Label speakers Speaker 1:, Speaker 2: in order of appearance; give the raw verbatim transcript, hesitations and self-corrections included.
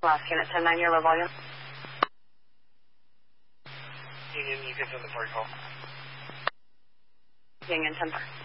Speaker 1: Last unit ten nine, your low volume.
Speaker 2: Union, you get on the party call.
Speaker 1: Union ten four.